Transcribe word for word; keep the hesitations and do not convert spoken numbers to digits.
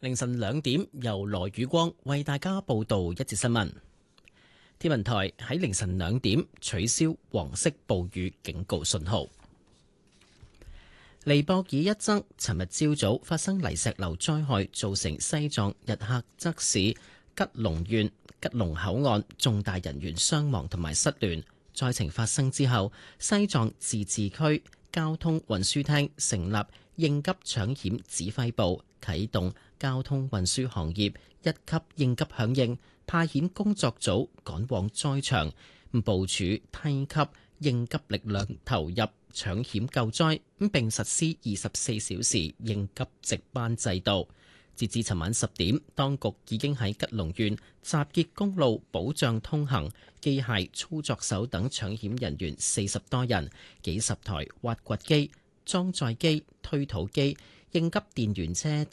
凌晨兩點，由羅宇光為大家報道一節新聞。天文台喺凌晨兩點取消黃色暴雨警告信號。尼泊爾一則尋日朝早發生泥石流災害，造成西藏日喀則市吉隆縣吉隆口岸重大人員傷亡同埋失聯。災情發生之後，西藏自治區交通運輸廳成立應急搶險指揮部，啟動交通運輸行業一級應急響應，派遣工作組趕往災場，部署梯級應急力量投入搶險救災，並實施二十四小時應急值班制度。截至尋晚十點，當局已經喺吉隆縣集結公路保障通行、機械操作手等搶險人員四十多人，幾十台挖掘機、裝載機、推土機、應急電源車